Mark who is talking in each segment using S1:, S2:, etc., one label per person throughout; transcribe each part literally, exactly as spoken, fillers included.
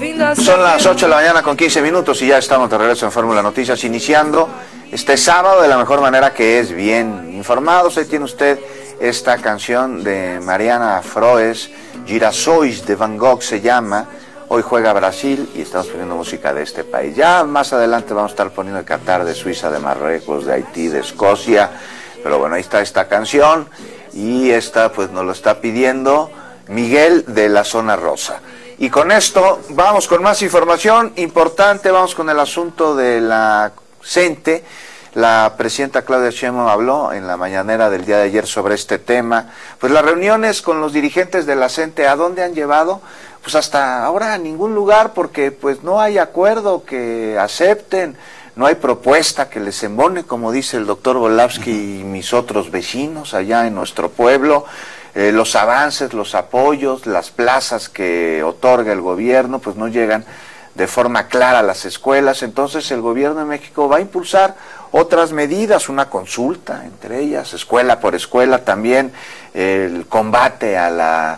S1: Son las ocho de la mañana con quince minutos y ya estamos de regreso en Fórmula Noticias, iniciando este sábado de la mejor manera, que es bien informados. Ahí tiene usted esta canción de Mariana Froes, Girassóis de Van Gogh se llama. Hoy juega Brasil y estamos poniendo música de este país. Ya más adelante vamos a estar poniendo de Qatar, de Suiza, de Marruecos, de Haití, de Escocia. Pero bueno, ahí está esta canción y esta pues nos lo está pidiendo Miguel de la Zona Rosa. Y con esto vamos con más información importante, vamos con el asunto de la CENTE. La presidenta Claudia Sheinbaum habló en la mañanera del día de ayer sobre este tema. Pues las reuniones con los dirigentes de la CENTE, ¿a dónde han llevado? Pues hasta ahora a ningún lugar, porque pues no hay acuerdo que acepten, no hay propuesta que les embone, como dice el doctor Volavsky y mis otros vecinos allá en nuestro pueblo. Eh, los avances, los apoyos, las plazas que otorga el gobierno, pues no llegan de forma clara a las escuelas. Entonces el gobierno de México va a impulsar otras medidas, una consulta entre ellas, escuela por escuela, también el combate a la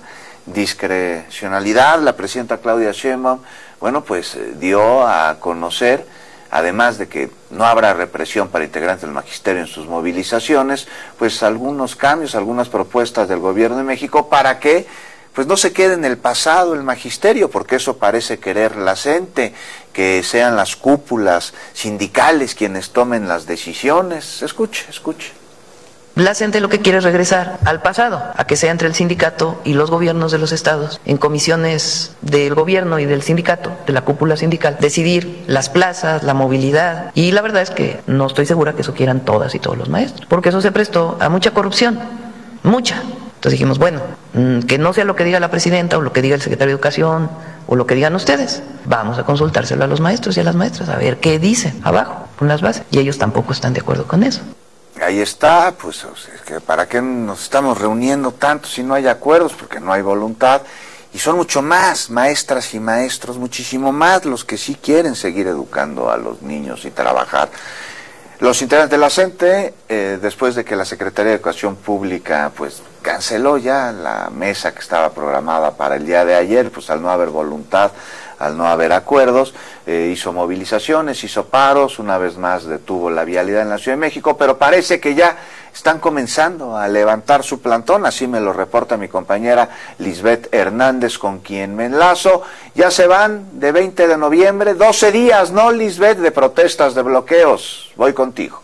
S1: discrecionalidad. La presidenta Claudia Sheinbaum, bueno, pues eh, dio a conocer, además de que no habrá represión para integrantes del magisterio en sus movilizaciones, pues algunos cambios, algunas propuestas del gobierno de México para que pues no se quede en el pasado el magisterio, porque eso parece querer la CENTE, que sean las cúpulas sindicales quienes tomen las decisiones. Escuche, escuche.
S2: La CENTE lo que quiere es regresar al pasado, a que sea entre el sindicato y los gobiernos de los estados, en comisiones del gobierno y del sindicato, de la cúpula sindical, decidir las plazas, la movilidad, y la verdad es que no estoy segura que eso quieran todas y todos los maestros, porque eso se prestó a mucha corrupción, mucha. Entonces dijimos, bueno, que no sea lo que diga la presidenta o lo que diga el secretario de Educación o lo que digan ustedes, vamos a consultárselo a los maestros y a las maestras, a ver qué dicen abajo, con las bases, y ellos tampoco están de acuerdo con eso.
S1: Ahí está, pues, o sea, que ¿para qué nos estamos reuniendo tanto si no hay acuerdos? Porque no hay voluntad, y son mucho más maestras y maestros, muchísimo más los que sí quieren seguir educando a los niños y trabajar. Los integrantes de la CENTE, eh, después de que la Secretaría de Educación Pública pues canceló ya la mesa que estaba programada para el día de ayer, pues al no haber voluntad, al no haber acuerdos, eh, hizo movilizaciones, hizo paros, una vez más detuvo la vialidad en la Ciudad de México, pero parece que ya están comenzando a levantar su plantón, así me lo reporta mi compañera Lisbeth Hernández, con quien me enlazo. Ya se van de veinte de noviembre, doce días, ¿no, Lisbeth?, de protestas, de bloqueos. Voy contigo.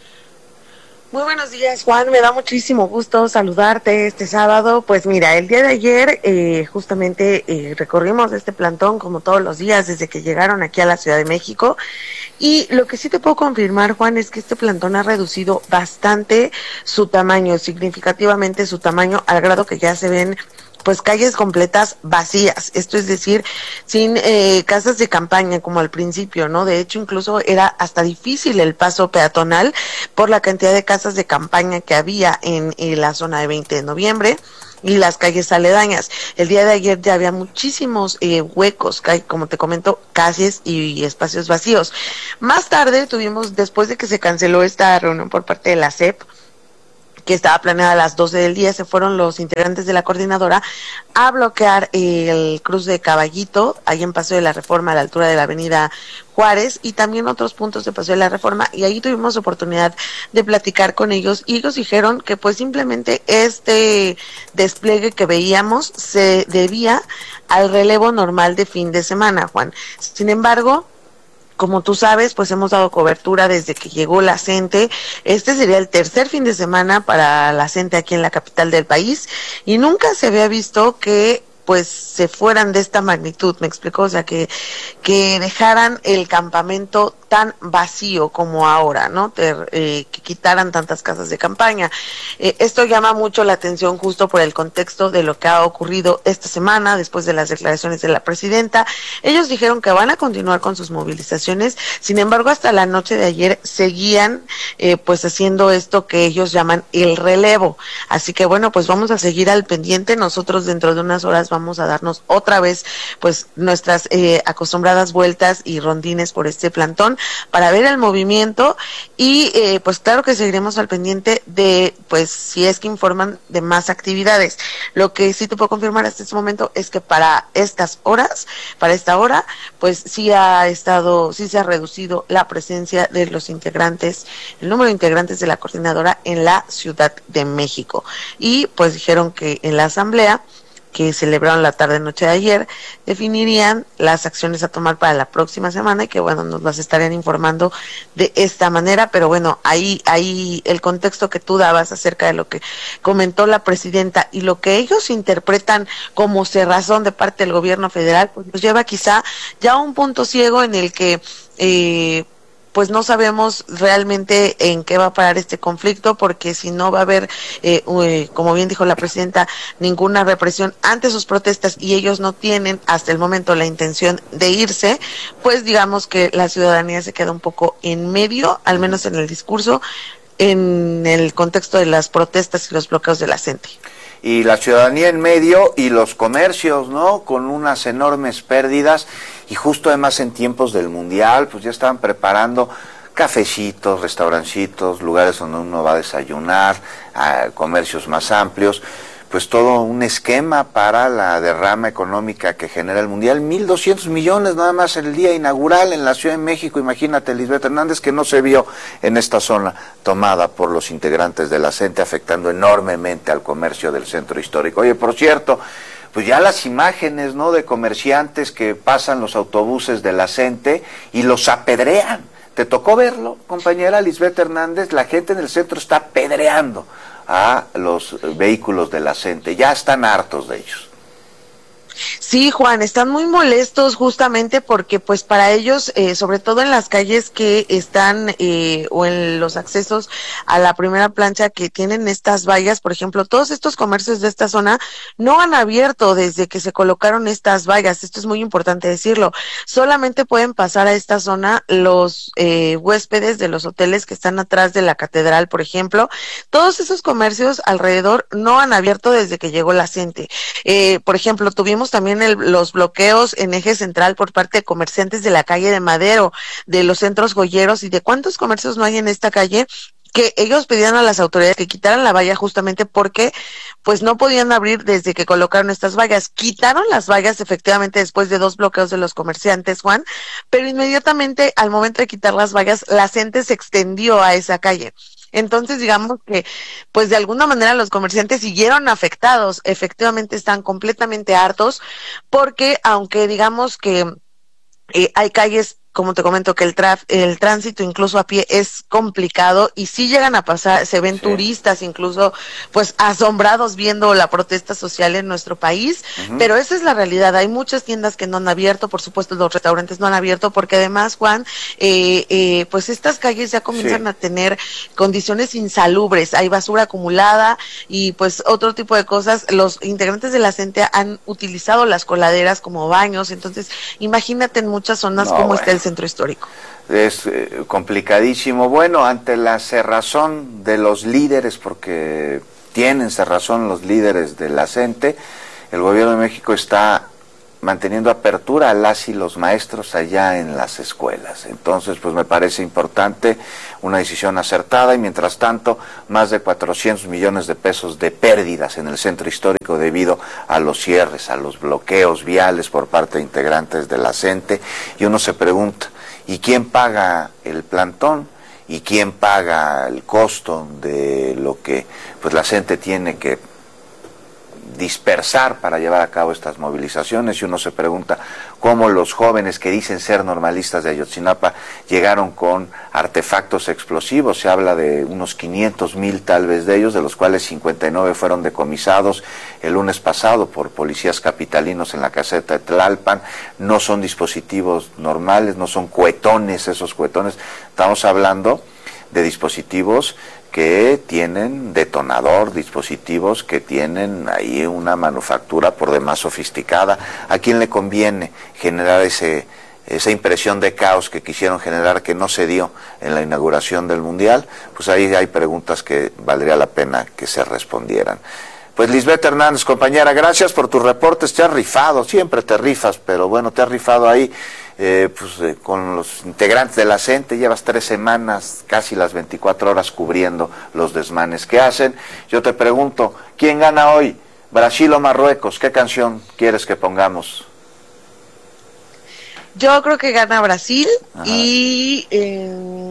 S3: Muy buenos días, Juan, me da muchísimo gusto saludarte este sábado. Pues mira, el día de ayer eh, justamente eh, recorrimos este plantón como todos los días desde que llegaron aquí a la Ciudad de México, y lo que sí te puedo confirmar, Juan, es que este plantón ha reducido bastante su tamaño, significativamente su tamaño, al grado que ya se ven pues calles completas vacías, esto es decir, sin eh, casas de campaña como al principio, ¿no? De hecho, incluso era hasta difícil el paso peatonal por la cantidad de casas de campaña que había en, en la zona de veinte de noviembre y las calles aledañas. El día de ayer ya había muchísimos eh, huecos, como te comento, calles y espacios vacíos. Más tarde tuvimos, después de que se canceló esta reunión por parte de la C E P, que estaba planeada a las doce del día, se fueron los integrantes de la coordinadora a bloquear el cruce de Caballito, ahí en Paseo de la Reforma, a la altura de la avenida Juárez, y también otros puntos de Paseo de la Reforma, y ahí tuvimos oportunidad de platicar con ellos, y ellos dijeron que pues simplemente este despliegue que veíamos se debía al relevo normal de fin de semana, Juan. Sin embargo, como tú sabes, pues hemos dado cobertura desde que llegó la CENTE. Este sería el tercer fin de semana para la CENTE aquí en la capital del país, y nunca se había visto que pues se fueran de esta magnitud, me explico, o sea, que, que dejaran el campamento tan vacío como ahora, ¿no? Te, eh, que quitaran tantas casas de campaña. Eh, esto llama mucho la atención justo por el contexto de lo que ha ocurrido esta semana, después de las declaraciones de la presidenta. Ellos dijeron que van a continuar con sus movilizaciones, sin embargo, hasta la noche de ayer seguían eh, pues haciendo esto que ellos llaman el relevo. Así que bueno, pues vamos a seguir al pendiente. Nosotros dentro de unas horas vamos a darnos otra vez pues nuestras eh, acostumbradas vueltas y rondines por este plantón para ver el movimiento y eh, pues claro que seguiremos al pendiente de pues si es que informan de más actividades. Lo que sí te puedo confirmar hasta este momento es que para estas horas, para esta hora, pues sí ha estado, sí se ha reducido la presencia de los integrantes, el número de integrantes de la coordinadora en la Ciudad de México. Y pues dijeron que en la asamblea que celebraron la tarde-noche de ayer, definirían las acciones a tomar para la próxima semana y que bueno, nos las estarían informando de esta manera, pero bueno, ahí, ahí el contexto que tú dabas acerca de lo que comentó la presidenta y lo que ellos interpretan como cerrazón de parte del gobierno federal, pues nos lleva quizá ya a un punto ciego en el que eh, pues no sabemos realmente en qué va a parar este conflicto, porque si no va a haber, eh, eh, como bien dijo la presidenta, ninguna represión ante sus protestas y ellos no tienen hasta el momento la intención de irse, pues digamos que la ciudadanía se queda un poco en medio, al menos en el discurso, en el contexto de las protestas y los bloqueos de la C E N T E.
S1: Y la ciudadanía en medio y los comercios, ¿no? Con unas enormes pérdidas y justo además en tiempos del Mundial, pues ya estaban preparando cafecitos, restaurancitos, lugares donde uno va a desayunar, a comercios más amplios, pues todo un esquema para la derrama económica que genera el Mundial. mil doscientos millones nada más el día inaugural en la Ciudad de México. Imagínate, Lisbeth Hernández, que no se vio en esta zona tomada por los integrantes de la C E N T E, afectando enormemente al comercio del centro histórico. Oye, por cierto, pues ya las imágenes, ¿no?, de comerciantes que pasan los autobuses de la C E N T E y los apedrean. ¿Te tocó verlo, compañera Lisbeth Hernández? La gente en el centro está apedreando a los vehículos de la C E N T E, ya están hartos de ellos.
S3: Sí, Juan, están muy molestos justamente porque pues para ellos, eh, sobre todo en las calles que están eh, o en los accesos a la primera plancha que tienen estas vallas, por ejemplo, todos estos comercios de esta zona no han abierto desde que se colocaron estas vallas, esto es muy importante decirlo, solamente pueden pasar a esta zona los eh, huéspedes de los hoteles que están atrás de la catedral, por ejemplo, todos esos comercios alrededor no han abierto desde que llegó la C E N T E. Eh, por ejemplo, tuvimos también el, los bloqueos en eje central por parte de comerciantes de la calle de Madero, de los centros joyeros y de cuántos comercios no hay en esta calle, que ellos pedían a las autoridades que quitaran la valla justamente porque pues no podían abrir desde que colocaron estas vallas. Quitaron las vallas efectivamente después de dos bloqueos de los comerciantes, Juan, pero inmediatamente al momento de quitar las vallas, la C E N T E se extendió a esa calle. Entonces, digamos que, pues de alguna manera los comerciantes siguieron afectados, efectivamente están completamente hartos, porque aunque digamos que eh, hay calles, como te comento, que el traf, el tránsito incluso a pie es complicado y sí llegan a pasar, se ven sí. turistas incluso pues asombrados viendo la protesta social en nuestro país, uh-huh. pero esa es la realidad, hay muchas tiendas que no han abierto, por supuesto los restaurantes no han abierto, porque además, Juan, eh, eh, pues estas calles ya comienzan sí. a tener condiciones insalubres, hay basura acumulada y pues otro tipo de cosas, los integrantes de la C E N T E han utilizado las coladeras como baños, entonces imagínate en muchas zonas no, cómo bueno. está el centro histórico.
S1: Es eh, complicadísimo. Bueno, ante la cerrazón de los líderes, porque tienen cerrazón los líderes de la C E N T E, el gobierno de México está manteniendo apertura a las y los maestros allá en las escuelas. Entonces, pues me parece importante, una decisión acertada, y mientras tanto, más de cuatrocientos millones de pesos de pérdidas en el centro histórico debido a los cierres, a los bloqueos viales por parte de integrantes de la C E N T E, y uno se pregunta, ¿y quién paga el plantón? ¿Y quién paga el costo de lo que pues la C E N T E tiene que dispersar para llevar a cabo estas movilizaciones? Y uno se pregunta cómo los jóvenes que dicen ser normalistas de Ayotzinapa llegaron con artefactos explosivos. Se habla de unos quinientos mil tal vez de ellos, de los cuales cincuenta y nueve fueron decomisados el lunes pasado por policías capitalinos en la caseta de Tlalpan. No son dispositivos normales, no son cuetones esos cuetones, estamos hablando de dispositivos que tienen detonador, dispositivos que tienen ahí una manufactura por demás sofisticada. ¿A quién le conviene generar ese, esa impresión de caos que quisieron generar, que no se dio en la inauguración del Mundial? Pues ahí hay preguntas que valdría la pena que se respondieran. Pues Lisbeth Hernández, compañera, gracias por tus reportes, te has rifado, siempre te rifas, pero bueno, te has rifado ahí eh, pues, eh, con los integrantes de la CENTE, llevas tres semanas, casi las veinticuatro horas cubriendo los desmanes que hacen. Yo te pregunto, ¿quién gana hoy? ¿Brasil o Marruecos? ¿Qué canción quieres que pongamos?
S3: Yo creo que gana Brasil. Ajá. y... Eh,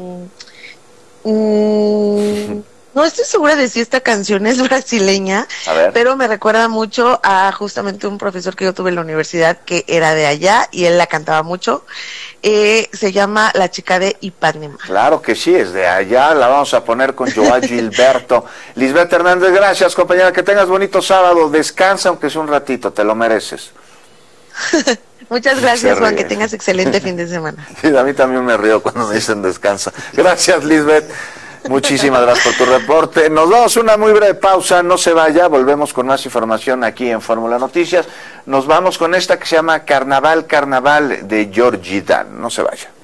S3: mm, no estoy segura de si esta canción es brasileña, pero me recuerda mucho a justamente un profesor que yo tuve en la universidad que era de allá y él la cantaba mucho. Eh, se llama La Chica de Ipanema.
S1: Claro que sí, es de allá, la vamos a poner con Joao Gilberto. Lisbeth Hernández, gracias, compañera, que tengas bonito sábado, descansa aunque sea un ratito, te lo mereces.
S3: Muchas gracias, Juan, que tengas excelente fin de semana.
S1: Sí, a mí también me río cuando me dicen descansa. Gracias, Lisbeth. Muchísimas gracias por tu reporte. Nos damos una muy breve pausa, no se vaya, volvemos con más información aquí en Fórmula Noticias. Nos vamos con esta que se llama Carnaval, Carnaval de Georgie Dan. No se vaya.